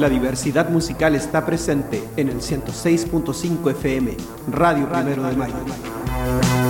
La diversidad musical está presente en el 106.5 FM, Radio Primero de Mayo.